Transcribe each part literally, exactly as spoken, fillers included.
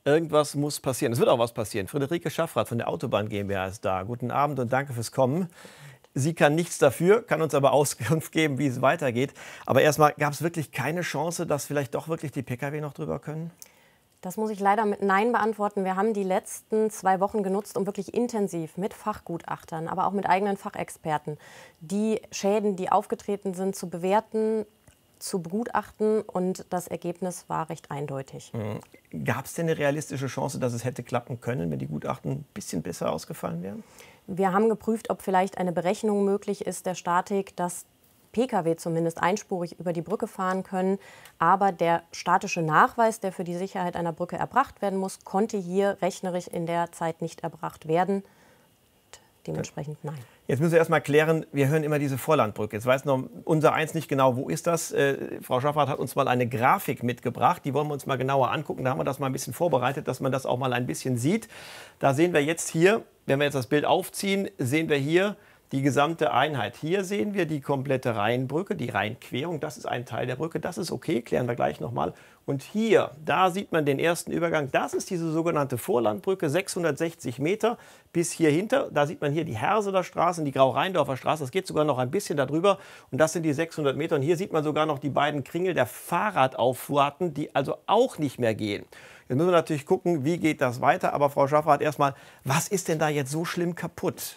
Irgendwas muss passieren. Es wird auch was passieren. Friederike Schaffrath von der Autobahn GmbH ist da. Guten Abend und danke fürs Kommen. Sie kann nichts dafür, kann uns aber Auskunft geben, wie es weitergeht. Aber erstmal, gab es wirklich keine Chance, dass vielleicht doch wirklich die Pkw noch drüber können? Das muss ich leider mit Nein beantworten. Wir haben die letzten zwei Wochen genutzt, um wirklich intensiv mit Fachgutachtern, aber auch mit eigenen Fachexperten die Schäden, die aufgetreten sind, zu bewerten, zu begutachten, und das Ergebnis war recht eindeutig. Mhm. Gab es denn eine realistische Chance, dass es hätte klappen können, wenn die Gutachten ein bisschen besser ausgefallen wären? Wir haben geprüft, ob vielleicht eine Berechnung möglich ist der Statik, dass Pkw zumindest einspurig über die Brücke fahren können. Aber der statische Nachweis, der für die Sicherheit einer Brücke erbracht werden muss, konnte hier rechnerisch in der Zeit nicht erbracht werden. Dementsprechend nein. Jetzt müssen wir erst mal klären, wir hören immer diese Vorlandbrücke. Jetzt weiß noch unser eins nicht genau, wo ist das? Äh, Frau Schaffrath hat uns mal eine Grafik mitgebracht, die wollen wir uns mal genauer angucken. Da haben wir das mal ein bisschen vorbereitet, dass man das auch mal ein bisschen sieht. Da sehen wir jetzt hier, wenn wir jetzt das Bild aufziehen, sehen wir hier die gesamte Einheit. Hier sehen wir die komplette Rheinbrücke, die Rheinquerung. Das ist ein Teil der Brücke, das ist okay, klären wir gleich nochmal. Und hier, da sieht man den ersten Übergang. Das ist diese sogenannte Vorlandbrücke, sechshundertsechzig Meter bis hier hinter. Da sieht man hier die Herseler Straße und die Grau-Rheindorfer Straße. Das geht sogar noch ein bisschen darüber. Und das sind die sechshundert Meter. Und hier sieht man sogar noch die beiden Kringel der Fahrradauffahrten, die also auch nicht mehr gehen. Jetzt müssen wir natürlich gucken, wie geht das weiter. Aber Frau Schaffrath, erstmal, was ist denn da jetzt so schlimm kaputt?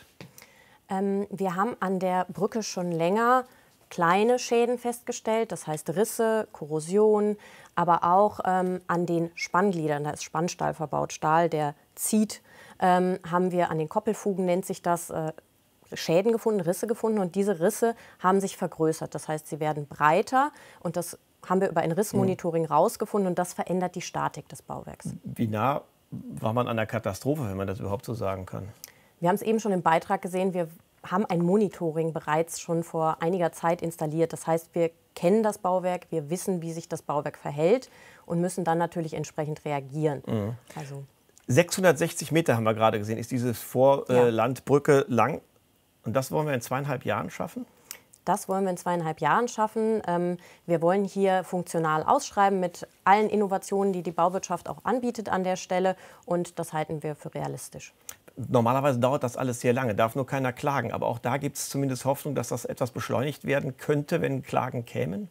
Ähm, wir haben an der Brücke schon länger kleine Schäden festgestellt, das heißt Risse, Korrosion, aber auch ähm, an den Spanngliedern, da ist Spannstahl verbaut, Stahl, der zieht, ähm, haben wir an den Koppelfugen, nennt sich das, äh, Schäden gefunden, Risse gefunden, und diese Risse haben sich vergrößert, das heißt, sie werden breiter, und das haben wir über ein Rissmonitoring mhm. rausgefunden, und das verändert die Statik des Bauwerks. Wie nah war man an der Katastrophe, wenn man das überhaupt so sagen kann? Wir haben es eben schon im Beitrag gesehen, wir haben ein Monitoring bereits schon vor einiger Zeit installiert. Das heißt, wir kennen das Bauwerk, wir wissen, wie sich das Bauwerk verhält und müssen dann natürlich entsprechend reagieren. Mhm. Also sechshundertsechzig Meter haben wir gerade gesehen, ist diese Vorlandbrücke ja. lang. Und das wollen wir in zweieinhalb Jahren schaffen? Das wollen wir in zweieinhalb Jahren schaffen. Wir wollen hier funktional ausschreiben mit allen Innovationen, die die Bauwirtschaft auch anbietet an der Stelle. Und das halten wir für realistisch. Normalerweise dauert das alles sehr lange, darf nur keiner klagen. Aber auch da gibt es zumindest Hoffnung, dass das etwas beschleunigt werden könnte, wenn Klagen kämen?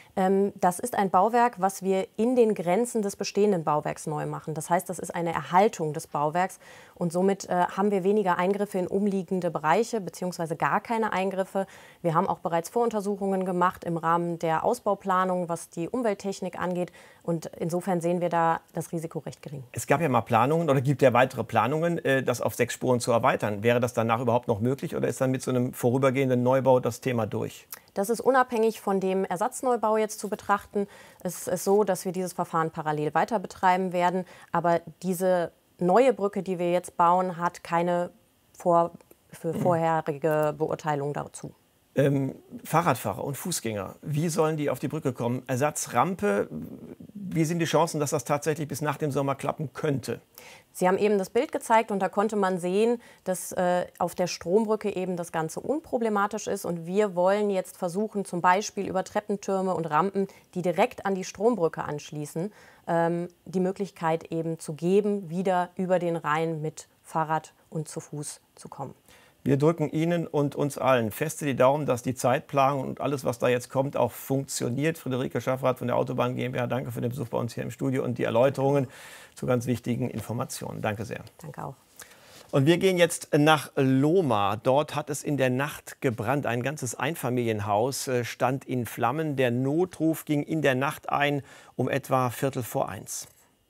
Das ist ein Bauwerk, was wir in den Grenzen des bestehenden Bauwerks neu machen. Das heißt, das ist eine Erhaltung des Bauwerks. Und somit äh, haben wir weniger Eingriffe in umliegende Bereiche, beziehungsweise gar keine Eingriffe. Wir haben auch bereits Voruntersuchungen gemacht im Rahmen der Ausbauplanung, was die Umwelttechnik angeht. Und insofern sehen wir da das Risiko recht gering. Es gab ja mal Planungen oder gibt ja weitere Planungen, äh, das auf sechs Spuren zu erweitern. Wäre das danach überhaupt noch möglich oder ist dann mit so einem vorübergehenden Neubau das Thema durch? Das ist unabhängig von dem Ersatzneubau jetzt zu betrachten. Es ist so, dass wir dieses Verfahren parallel weiter betreiben werden. Aber diese neue Brücke, die wir jetzt bauen, hat keine vor, für vorherige Beurteilung dazu. Ähm, Fahrradfahrer und Fußgänger, wie sollen die auf die Brücke kommen? Ersatzrampe, wie sind die Chancen, dass das tatsächlich bis nach dem Sommer klappen könnte? Sie haben eben das Bild gezeigt und da konnte man sehen, dass äh, auf der Strombrücke eben das Ganze unproblematisch ist. Und wir wollen jetzt versuchen, zum Beispiel über Treppentürme und Rampen, die direkt an die Strombrücke anschließen, ähm, die Möglichkeit eben zu geben, wieder über den Rhein mit Fahrrad und zu Fuß zu kommen. Wir drücken Ihnen und uns allen feste die Daumen, dass die Zeitplanung und alles, was da jetzt kommt, auch funktioniert. Friederike Schaffrath von der Autobahn GmbH, danke für den Besuch bei uns hier im Studio und die Erläuterungen zu ganz wichtigen Informationen. Danke sehr. Danke auch. Und wir gehen jetzt nach Lohmar. Dort hat es in der Nacht gebrannt. Ein ganzes Einfamilienhaus stand in Flammen. Der Notruf ging in der Nacht ein um etwa Viertel vor eins.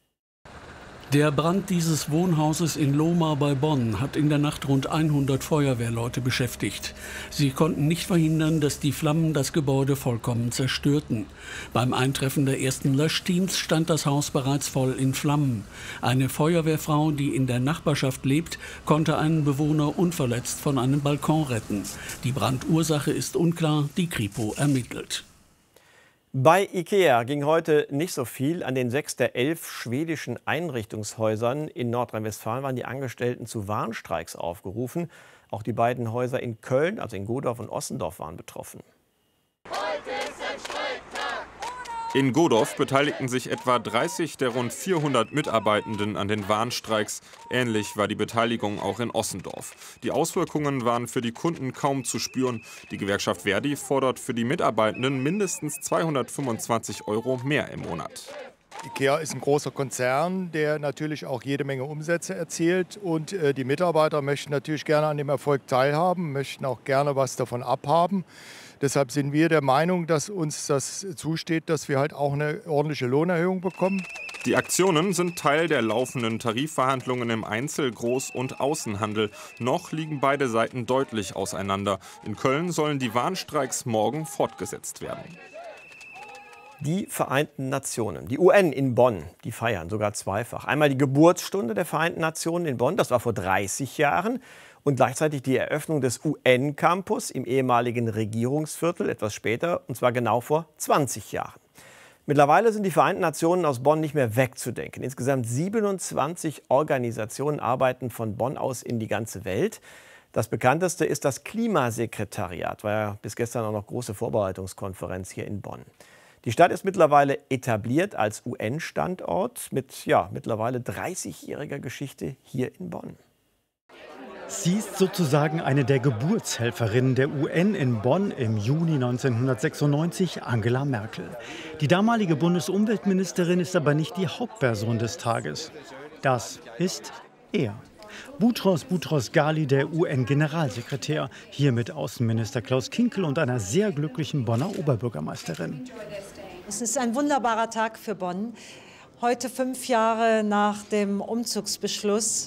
Der Brand dieses Wohnhauses in Lohmar bei Bonn hat in der Nacht rund hundert Feuerwehrleute beschäftigt. Sie konnten nicht verhindern, dass die Flammen das Gebäude vollkommen zerstörten. Beim Eintreffen der ersten Löschteams stand das Haus bereits voll in Flammen. Eine Feuerwehrfrau, die in der Nachbarschaft lebt, konnte einen Bewohner unverletzt von einem Balkon retten. Die Brandursache ist unklar, die Kripo ermittelt. Bei IKEA ging heute nicht so viel. An den sechs der elf schwedischen Einrichtungshäusern in Nordrhein-Westfalen waren die Angestellten zu Warnstreiks aufgerufen. Auch die beiden Häuser in Köln, also in Godorf und Ossendorf, waren betroffen. Heute ist ein Streiktag. In Godorf beteiligten sich etwa dreißig der rund vierhundert Mitarbeitenden an den Warnstreiks. Ähnlich war die Beteiligung auch in Ossendorf. Die Auswirkungen waren für die Kunden kaum zu spüren. Die Gewerkschaft Verdi fordert für die Mitarbeitenden mindestens zweihundertfünfundzwanzig Euro mehr im Monat. IKEA ist ein großer Konzern, der natürlich auch jede Menge Umsätze erzielt. Und äh, die Mitarbeiter möchten natürlich gerne an dem Erfolg teilhaben, möchten auch gerne was davon abhaben. Deshalb sind wir der Meinung, dass uns das zusteht, dass wir halt auch eine ordentliche Lohnerhöhung bekommen. Die Aktionen sind Teil der laufenden Tarifverhandlungen im Einzel-, Groß- und Außenhandel. Noch liegen beide Seiten deutlich auseinander. In Köln sollen die Warnstreiks morgen fortgesetzt werden. Die Vereinten Nationen, die U N in Bonn, die feiern sogar zweifach. Einmal die Geburtsstunde der Vereinten Nationen in Bonn, das war vor dreißig Jahren. Und gleichzeitig die Eröffnung des U N-Campus im ehemaligen Regierungsviertel, etwas später, und zwar genau vor zwanzig Jahren. Mittlerweile sind die Vereinten Nationen aus Bonn nicht mehr wegzudenken. Insgesamt siebenundzwanzig Organisationen arbeiten von Bonn aus in die ganze Welt. Das bekannteste ist das Klimasekretariat, war ja bis gestern auch noch große Vorbereitungskonferenz hier in Bonn. Die Stadt ist mittlerweile etabliert als U N-Standort mit ja, mittlerweile dreißigjähriger Geschichte hier in Bonn. Sie ist sozusagen eine der Geburtshelferinnen der U N in Bonn im Juni neunzehnhundertsechsundneunzig, Angela Merkel. Die damalige Bundesumweltministerin ist aber nicht die Hauptperson des Tages. Das ist er. Boutros Boutros-Ghali, der U N-Generalsekretär, hier mit Außenminister Klaus Kinkel und einer sehr glücklichen Bonner Oberbürgermeisterin. Es ist ein wunderbarer Tag für Bonn. Heute, fünf Jahre nach dem Umzugsbeschluss,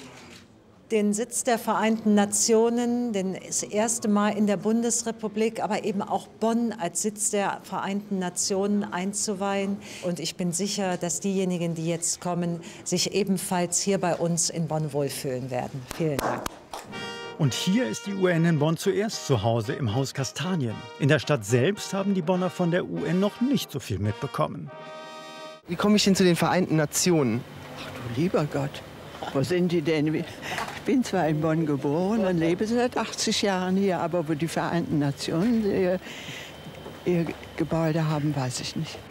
den Sitz der Vereinten Nationen, das erste Mal in der Bundesrepublik, aber eben auch Bonn als Sitz der Vereinten Nationen einzuweihen. Und ich bin sicher, dass diejenigen, die jetzt kommen, sich ebenfalls hier bei uns in Bonn wohlfühlen werden. Vielen Dank. Und hier ist die U N in Bonn zuerst zu Hause im Haus Kastanien. In der Stadt selbst haben die Bonner von der U N noch nicht so viel mitbekommen. Wie komme ich denn zu den Vereinten Nationen? Ach du lieber Gott, wo sind die denn? Ich bin zwar in Bonn geboren und lebe seit achtzig Jahren hier, aber wo die Vereinten Nationen ihr, ihr Gebäude haben, weiß ich nicht.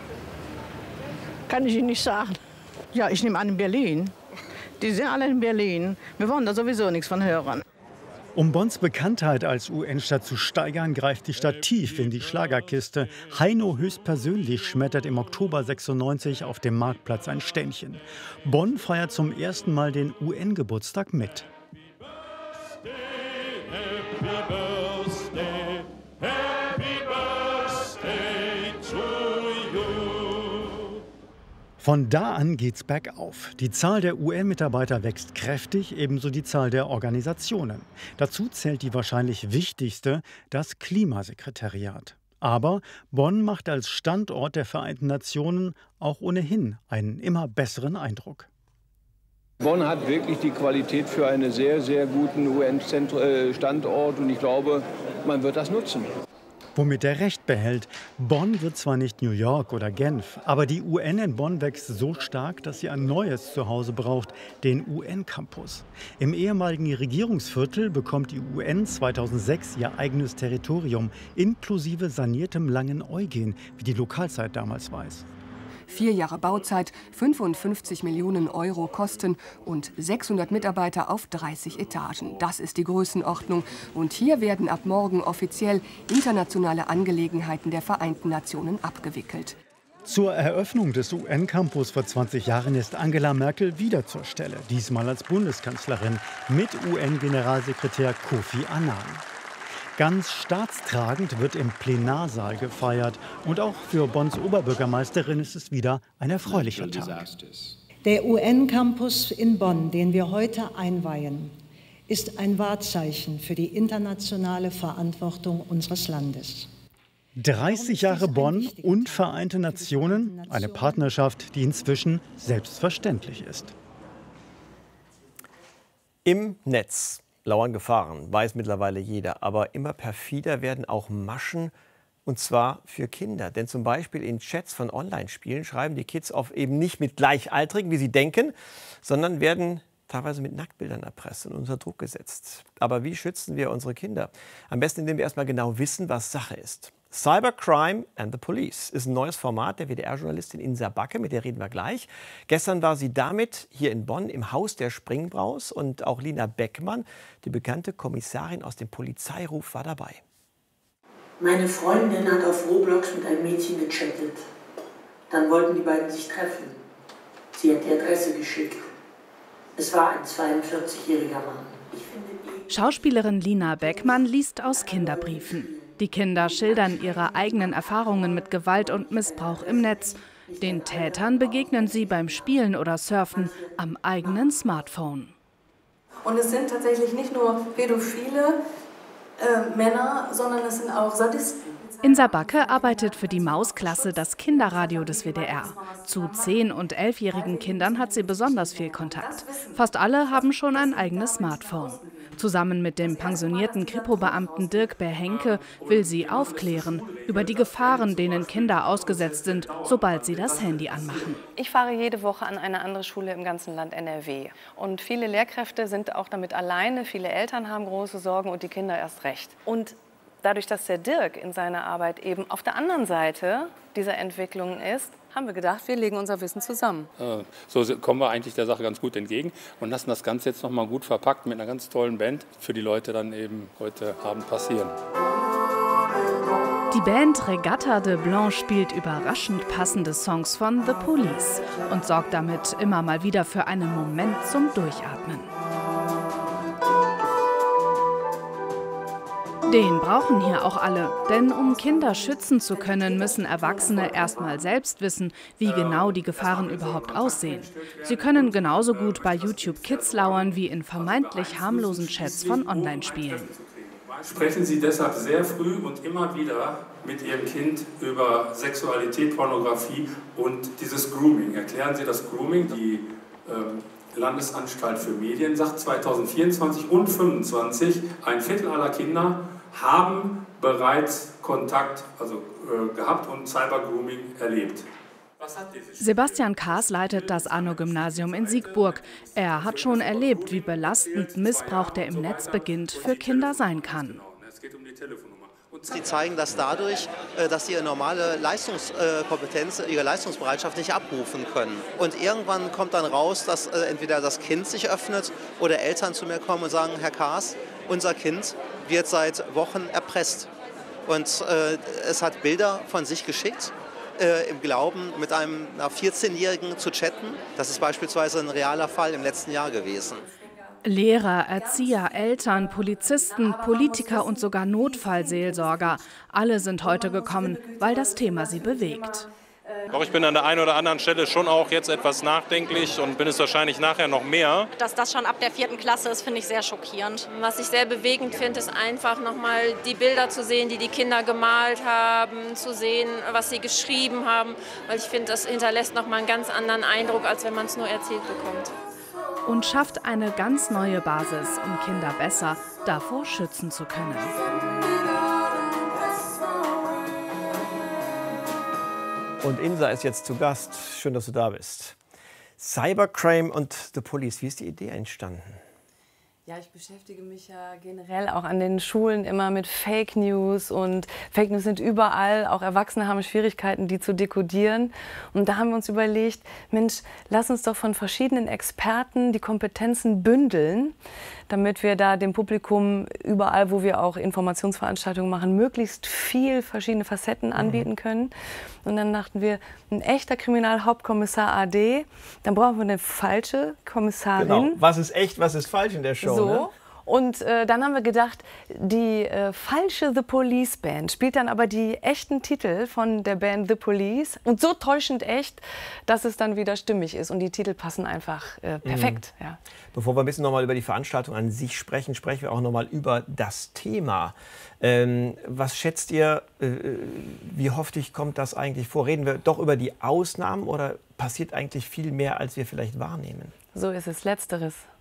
Kann ich Ihnen nicht sagen. Ja, ich nehme an in Berlin. Die sind alle in Berlin. Wir wollen da sowieso nichts von hören. Um Bonns Bekanntheit als U N-Stadt zu steigern, greift die Stadt tief in die Schlagerkiste. Heino höchstpersönlich schmettert im Oktober sechsundneunzig auf dem Marktplatz ein Ständchen. Bonn feiert zum ersten Mal den U N-Geburtstag mit. Von da an geht's bergauf. Die Zahl der U N-Mitarbeiter wächst kräftig, ebenso die Zahl der Organisationen. Dazu zählt die wahrscheinlich wichtigste, das Klimasekretariat. Aber Bonn macht als Standort der Vereinten Nationen auch ohnehin einen immer besseren Eindruck. Bonn hat wirklich die Qualität für einen sehr, sehr guten U N-Standort und ich glaube, man wird das nutzen. Womit er Recht behält. Bonn wird zwar nicht New York oder Genf, aber die U N in Bonn wächst so stark, dass sie ein neues Zuhause braucht, den U N-Campus. Im ehemaligen Regierungsviertel bekommt die U N zweitausendsechs ihr eigenes Territorium, inklusive saniertem Langen Eugen, wie die Lokalzeit damals weiß. Vier Jahre Bauzeit, fünfundfünfzig Millionen Euro Kosten und sechshundert Mitarbeiter auf dreißig Etagen. Das ist die Größenordnung. Und hier werden ab morgen offiziell internationale Angelegenheiten der Vereinten Nationen abgewickelt. Zur Eröffnung des U N-Campus vor zwanzig Jahren ist Angela Merkel wieder zur Stelle, diesmal als Bundeskanzlerin mit U N-Generalsekretär Kofi Annan. Ganz staatstragend wird im Plenarsaal gefeiert. Und auch für Bonns Oberbürgermeisterin ist es wieder ein erfreulicher Tag. Der U N-Campus in Bonn, den wir heute einweihen, ist ein Wahrzeichen für die internationale Verantwortung unseres Landes. dreißig Jahre Bonn und Vereinte Nationen, eine Partnerschaft, die inzwischen selbstverständlich ist. Im Netz lauern Gefahren, weiß mittlerweile jeder. Aber immer perfider werden auch Maschen, und zwar für Kinder. Denn zum Beispiel in Chats von Online-Spielen schreiben die Kids oft eben nicht mit Gleichaltrigen, wie sie denken, sondern werden teilweise mit Nacktbildern erpresst und unter Druck gesetzt. Aber wie schützen wir unsere Kinder? Am besten, indem wir erst mal genau wissen, was Sache ist. Cybercrime and the Police ist ein neues Format der W D R-Journalistin Insa Backe, mit der reden wir gleich. Gestern war sie damit hier in Bonn im Haus der Springbraus und auch Lina Beckmann, die bekannte Kommissarin aus dem Polizeiruf, war dabei. Meine Freundin hat auf Roblox mit einem Mädchen gechattet. Dann wollten die beiden sich treffen. Sie hat die Adresse geschickt. Es war ein zweiundvierzigjähriger Mann. Ich finde die Schauspielerin Lina Beckmann liest aus Kinderbriefen. Die Kinder schildern ihre eigenen Erfahrungen mit Gewalt und Missbrauch im Netz. Den Tätern begegnen sie beim Spielen oder Surfen am eigenen Smartphone. Und es sind tatsächlich nicht nur pädophile äh, Männer, sondern es sind auch Sadisten. Insa Backe arbeitet für die Mausklasse, das Kinderradio des W D R. Zu zehn- und elfjährigen Kindern hat sie besonders viel Kontakt. Fast alle haben schon ein eigenes Smartphone. Zusammen mit dem pensionierten Kripo-Beamten Dirk Berhenke will sie aufklären über die Gefahren, denen Kinder ausgesetzt sind, sobald sie das Handy anmachen. Ich fahre jede Woche an eine andere Schule im ganzen Land N R W. Und viele Lehrkräfte sind auch damit alleine, viele Eltern haben große Sorgen und die Kinder erst recht. Und dadurch, dass der Dirk in seiner Arbeit eben auf der anderen Seite dieser Entwicklung ist, haben wir gedacht, wir legen unser Wissen zusammen. So kommen wir eigentlich der Sache ganz gut entgegen und lassen das Ganze jetzt noch mal gut verpackt mit einer ganz tollen Band für die Leute dann eben heute Abend passieren. Die Band Regatta de Blanc spielt überraschend passende Songs von The Police und sorgt damit immer mal wieder für einen Moment zum Durchatmen. Den brauchen hier auch alle, denn um Kinder schützen zu können, müssen Erwachsene erst mal selbst wissen, wie genau die Gefahren überhaupt aussehen. Sie können genauso gut bei YouTube Kids lauern wie in vermeintlich harmlosen Chats von Online-Spielen. Sprechen Sie deshalb sehr früh und immer wieder mit Ihrem Kind über Sexualität, Pornografie und dieses Grooming. Erklären Sie das Grooming. Die ähm, Landesanstalt für Medien sagt zweitausendvierundzwanzig und zweitausendfünfundzwanzig, ein Viertel aller Kinder haben bereits Kontakt also, äh, gehabt und Cybergrooming erlebt. Sebastian Kaas leitet das Arno-Gymnasium in Siegburg. Er hat schon erlebt, wie belastend Missbrauch, der im Netz beginnt, für Kinder sein kann. Sie zeigen das dadurch, dass sie ihre normale Leistungskompetenz, ihre Leistungsbereitschaft nicht abrufen können. Und irgendwann kommt dann raus, dass entweder das Kind sich öffnet oder Eltern zu mir kommen und sagen, Herr Kaas, unser Kind wird seit Wochen erpresst. Und äh, es hat Bilder von sich geschickt, äh, im Glauben, mit einem einer vierzehnjährigen zu chatten. Das ist beispielsweise ein realer Fall im letzten Jahr gewesen. Lehrer, Erzieher, Eltern, Polizisten, Politiker und sogar Notfallseelsorger. Alle sind heute gekommen, weil das Thema sie bewegt. Doch ich bin an der einen oder anderen Stelle schon auch jetzt etwas nachdenklich und bin es wahrscheinlich nachher noch mehr. Dass das schon ab der vierten Klasse ist, finde ich sehr schockierend. Was ich sehr bewegend finde, ist einfach nochmal die Bilder zu sehen, die die Kinder gemalt haben, zu sehen, was sie geschrieben haben. Weil ich finde, das hinterlässt nochmal einen ganz anderen Eindruck, als wenn man es nur erzählt bekommt. Und schafft eine ganz neue Basis, um Kinder besser davor schützen zu können. Und Insa ist jetzt zu Gast. Schön, dass du da bist. Cybercrime und The Police, wie ist die Idee entstanden? Ja, ich beschäftige mich ja generell auch an den Schulen immer mit Fake News und Fake News sind überall. Auch Erwachsene haben Schwierigkeiten, die zu dekodieren. Und da haben wir uns überlegt, Mensch, lass uns doch von verschiedenen Experten die Kompetenzen bündeln, damit wir da dem Publikum überall, wo wir auch Informationsveranstaltungen machen, möglichst viel verschiedene Facetten anbieten können. Und dann dachten wir, ein echter Kriminalhauptkommissar A D, dann brauchen wir eine falsche Kommissarin. Genau. Was ist echt, was ist falsch in der Show? So. Ne? Und äh, dann haben wir gedacht, die äh, falsche The Police Band spielt dann aber die echten Titel von der Band The Police und so täuschend echt, dass es dann wieder stimmig ist und die Titel passen einfach äh, perfekt. Mhm. Ja. Bevor wir ein bisschen noch mal über die Veranstaltung an sich sprechen, sprechen wir auch noch mal über das Thema. Ähm, was schätzt ihr, äh, wie häufig kommt das eigentlich vor? Reden wir doch über die Ausnahmen oder passiert eigentlich viel mehr, als wir vielleicht wahrnehmen? So ist es, Letzteres.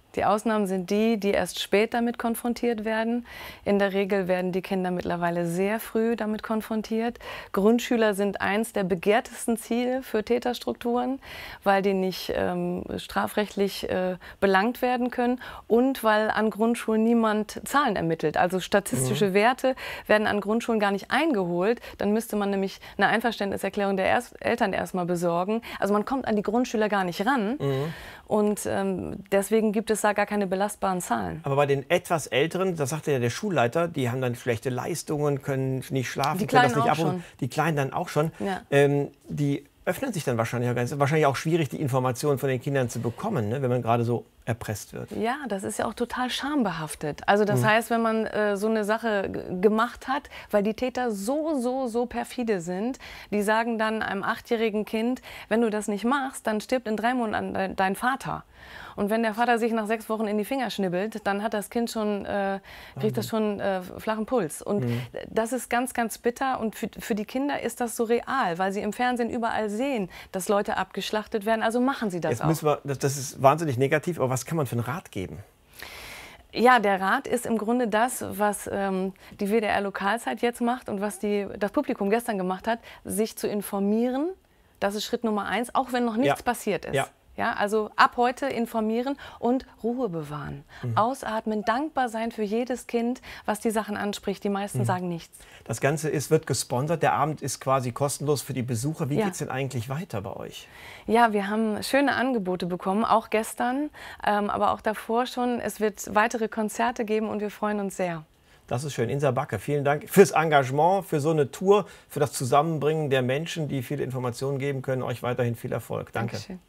Die Ausnahmen sind die, die erst spät damit konfrontiert werden. In der Regel werden die Kinder mittlerweile sehr früh damit konfrontiert. Grundschüler sind eins der begehrtesten Ziele für Täterstrukturen, weil die nicht ähm, strafrechtlich äh, belangt werden können und weil an Grundschulen niemand Zahlen ermittelt. Also statistische mhm. Werte werden an Grundschulen gar nicht eingeholt. Dann müsste man nämlich eine Einverständniserklärung der erst Eltern erstmal besorgen. Also man kommt an die Grundschüler gar nicht ran. Mhm. Und ähm, deswegen gibt es da gar keine belastbaren Zahlen. Aber bei den etwas Älteren, das sagte ja der Schulleiter, die haben dann schlechte Leistungen, können nicht schlafen, die können Kleinen das nicht auch abrufen. Schon. Die Kleinen dann auch schon. Ja. Ähm, die öffnen sich dann wahrscheinlich auch ganz, wahrscheinlich auch schwierig, die Informationen von den Kindern zu bekommen, ne, wenn man gerade so erpresst wird. Ja, das ist ja auch total schambehaftet. Also das mhm. heißt, wenn man äh, so eine Sache gemacht hat, weil die Täter so, so, so perfide sind, die sagen dann einem achtjährigen Kind, wenn du das nicht machst, dann stirbt in drei Monaten dein Vater. Und wenn der Vater sich nach sechs Wochen in die Finger schnibbelt, dann hat das Kind schon, äh, kriegt das schon äh, flachen Puls. Und mhm. das ist ganz, ganz bitter. Und für, für die Kinder ist das so real, weil sie im Fernsehen überall sehen, dass Leute abgeschlachtet werden. Also machen sie das Jetzt auch. Müssen wir, das, das ist wahnsinnig negativ, aber was kann man für einen Rat geben? Ja, der Rat ist im Grunde das, was ähm, die W D R-Lokalzeit jetzt macht und was die, das Publikum gestern gemacht hat, sich zu informieren. Das ist Schritt Nummer eins, auch wenn noch nichts ja. passiert ist. Ja. Ja, also ab heute informieren und Ruhe bewahren. Mhm. Ausatmen, dankbar sein für jedes Kind, was die Sachen anspricht. Die meisten mhm. sagen nichts. Das Ganze ist, wird gesponsert. Der Abend ist quasi kostenlos für die Besucher. Wie ja. geht es denn eigentlich weiter bei euch? Ja, wir haben schöne Angebote bekommen, auch gestern, ähm, aber auch davor schon. Es wird weitere Konzerte geben und wir freuen uns sehr. Das ist schön. Insa Backe, vielen Dank fürs Engagement, für so eine Tour, für das Zusammenbringen der Menschen, die viele Informationen geben können. Euch weiterhin viel Erfolg. Danke. Dankeschön.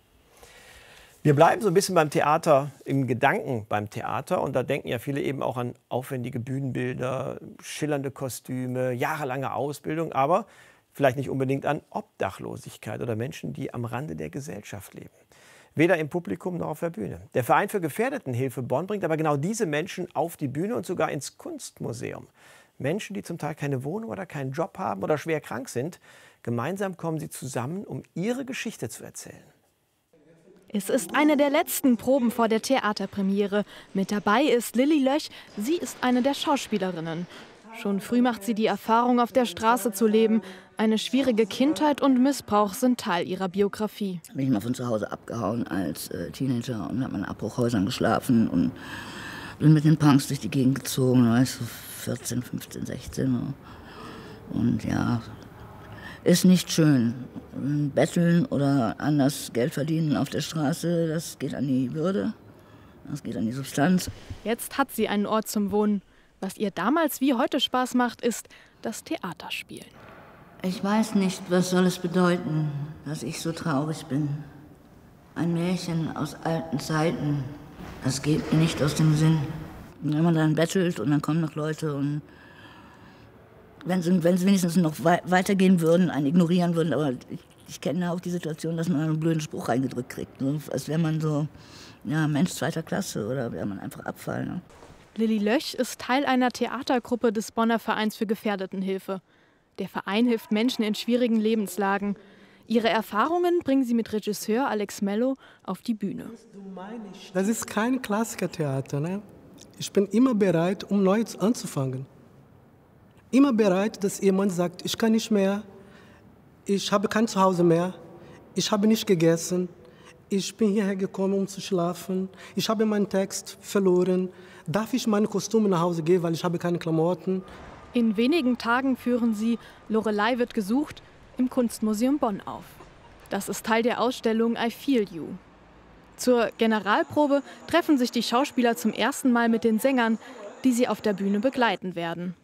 Wir bleiben so ein bisschen beim Theater, im Gedanken beim Theater. Und da denken ja viele eben auch an aufwendige Bühnenbilder, schillernde Kostüme, jahrelange Ausbildung, aber vielleicht nicht unbedingt an Obdachlosigkeit oder Menschen, die am Rande der Gesellschaft leben. Weder im Publikum noch auf der Bühne. Der Verein für Gefährdetenhilfe Bonn bringt aber genau diese Menschen auf die Bühne und sogar ins Kunstmuseum. Menschen, die zum Teil keine Wohnung oder keinen Job haben oder schwer krank sind. Gemeinsam kommen sie zusammen, um ihre Geschichte zu erzählen. Es ist eine der letzten Proben vor der Theaterpremiere. Mit dabei ist Lilly Löch. Sie ist eine der Schauspielerinnen. Schon früh macht sie die Erfahrung, auf der Straße zu leben. Eine schwierige Kindheit und Missbrauch sind Teil ihrer Biografie. Bin ich mal von zu Hause abgehauen als äh, Teenager und habe in Abbruchhäusern geschlafen und bin mit den Punks durch die Gegend gezogen. Da war ich so vierzehn, fünfzehn, sechzehn. Und ja, ist nicht schön. Betteln oder anders Geld verdienen auf der Straße, das geht an die Würde, das geht an die Substanz. Jetzt hat sie einen Ort zum Wohnen. Was ihr damals wie heute Spaß macht, ist das Theaterspielen. Ich weiß nicht, was soll es bedeuten, dass ich so traurig bin. Ein Märchen aus alten Zeiten, das geht mir nicht aus dem Sinn. Und wenn man dann bettelt und dann kommen noch Leute und wenn sie, wenn sie wenigstens noch wei weitergehen würden, einen ignorieren würden, aber ich, ich kenne auch die Situation, dass man einen blöden Spruch reingedrückt kriegt, ne? Als wäre man so, ja, Mensch zweiter Klasse oder wäre man einfach Abfall. Ne? Lilly Löch ist Teil einer Theatergruppe des Bonner Vereins für Gefährdetenhilfe. Der Verein hilft Menschen in schwierigen Lebenslagen. Ihre Erfahrungen bringen sie mit Regisseur Alex Mello auf die Bühne. Das ist kein Klassikertheater. Ne? Ich bin immer bereit, um neu anzufangen. Immer bereit, dass jemand sagt, ich kann nicht mehr, ich habe kein Zuhause mehr, ich habe nicht gegessen, ich bin hierher gekommen, um zu schlafen, ich habe meinen Text verloren, darf ich meine Kostüme nach Hause gehen, weil ich habe keine Klamotten. In wenigen Tagen führen sie Lorelei wird gesucht im Kunstmuseum Bonn auf. Das ist Teil der Ausstellung I Feel You. Zur Generalprobe treffen sich die Schauspieler zum ersten Mal mit den Sängern, die sie auf der Bühne begleiten werden.